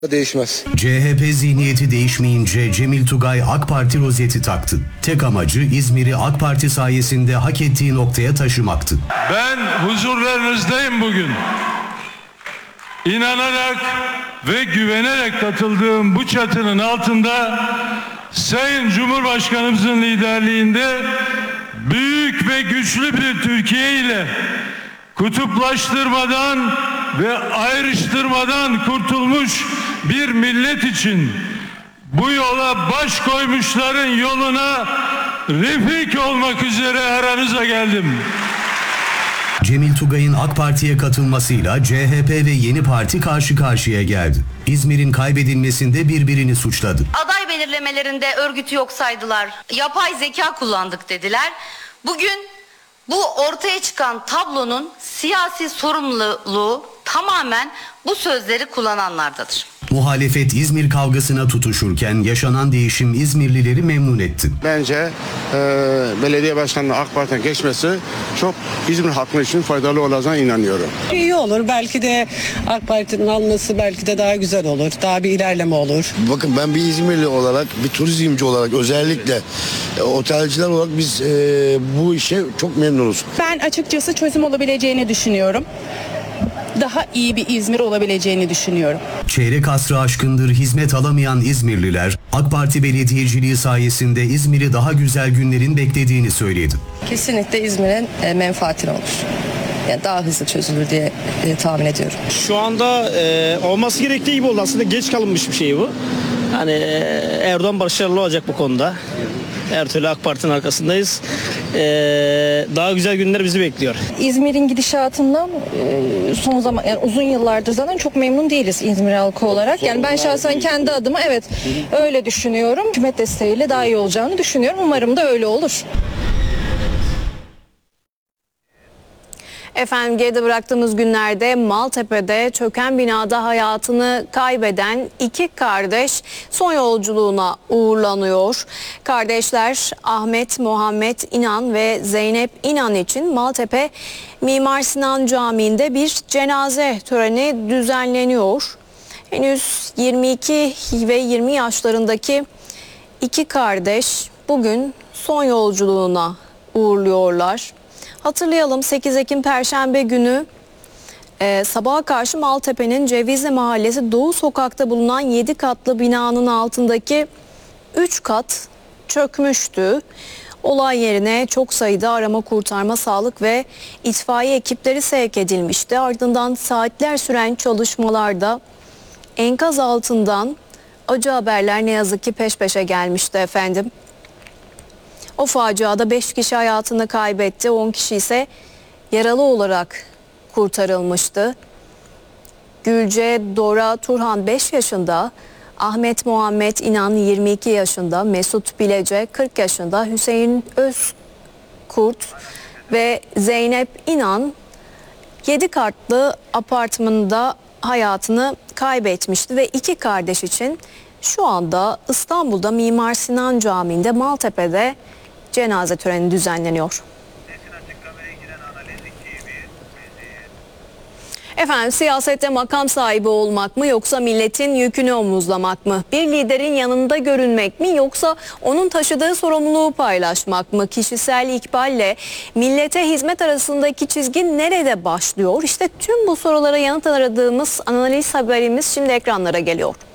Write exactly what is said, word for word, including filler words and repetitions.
Değişmez. C H P zihniyeti değişmeyince Cemil Tugay AK Parti rozeti taktı. Tek amacı İzmir'i AK Parti sayesinde hak ettiği noktaya taşımaktı. Ben huzurlarınızdayım bugün. İnanarak ve güvenerek katıldığım bu çatının altında Sayın Cumhurbaşkanımızın liderliğinde büyük ve güçlü bir Türkiye ile kutuplaştırmadan ve ayrıştırmadan kurtulmuş bir millet için bu yola baş koymuşların yoluna refik olmak üzere aranıza geldim. Cemil Tugay'ın AK Parti'ye katılmasıyla C H P ve Yeni Parti karşı karşıya geldi. İzmir'in kaybedilmesinde birbirini suçladı. Aday belirlemelerinde örgütü yok saydılar. Yapay zeka kullandık dediler. Bugün bu ortaya çıkan tablonun siyasi sorumluluğu tamamen bu sözleri kullananlardadır. Muhalefet İzmir kavgasına tutuşurken yaşanan değişim İzmirlileri memnun etti. Bence e, belediye başkanlığı AK Parti'den geçmesi çok İzmir halkı için faydalı olacağına inanıyorum. İyi olur. Belki de AK Parti'nin alması belki de daha güzel olur. Daha bir ilerleme olur. Bakın ben bir İzmirli olarak, bir turizmci olarak özellikle e, otelciler olarak biz e, bu işe çok memnunuz. Ben açıkçası çözüm olabileceğini düşünüyorum. Daha iyi bir İzmir olabileceğini düşünüyorum. Çeyrek asrı aşkındır hizmet alamayan İzmirliler, AK Parti belediyeciliği sayesinde İzmir'i daha güzel günlerin beklediğini söyledi. Kesinlikle İzmir'in e, menfaatine olur. Yani daha hızlı çözülür diye e, tahmin ediyorum. Şu anda e, olması gerektiği gibi oldu. Aslında geç kalınmış bir şey bu. Hani e, Erdoğan başarılı olacak bu konuda. Her türlü AK Parti'nin arkasındayız. Ee, daha güzel günler bizi bekliyor. İzmir'in gidişatından e, son zaman yani uzun yıllardır zaten çok memnun değiliz İzmir halkı olarak. Yani ben şahsen kendi adıma evet öyle düşünüyorum. Hükümet desteğiyle daha iyi olacağını düşünüyorum. Umarım da öyle olur. Efendim geride bıraktığımız günlerde Maltepe'de çöken binada hayatını kaybeden iki kardeş son yolculuğuna uğurlanıyor. Kardeşler Ahmet Muhammed İnan ve Zeynep İnan için Maltepe Mimar Sinan Camii'nde bir cenaze töreni düzenleniyor. Henüz yirmi iki ve yirmi yaşlarındaki iki kardeş bugün son yolculuğuna uğurluyorlar. Hatırlayalım sekiz Ekim Perşembe günü e, sabaha karşı Maltepe'nin Cevizli Mahallesi Doğu Sokak'ta bulunan yedi katlı binanın altındaki üç kat çökmüştü. Olay yerine çok sayıda arama kurtarma, sağlık ve itfaiye ekipleri sevk edilmişti. Ardından saatler süren çalışmalarda enkaz altından acı haberler ne yazık ki peş peşe gelmişti efendim. O faciada beş kişi hayatını kaybetti, on kişi ise yaralı olarak kurtarılmıştı. Gülce Dora Turhan beş yaşında, Ahmet Muhammed İnan yirmi iki yaşında, Mesut Bilece kırk yaşında, Hüseyin Özkurt ve Zeynep İnan yedi katlı apartmanında hayatını kaybetmişti ve iki kardeş için şu anda İstanbul'da Mimar Sinan Camii'nde Maltepe'de cenaze töreni düzenleniyor. Efendim siyasette makam sahibi olmak mı yoksa milletin yükünü omuzlamak mı? Bir liderin yanında görünmek mi yoksa onun taşıdığı sorumluluğu paylaşmak mı? Kişisel ikballe millete hizmet arasındaki çizgi nerede başlıyor? İşte tüm bu sorulara yanıt aradığımız analiz haberimiz şimdi ekranlara geliyor.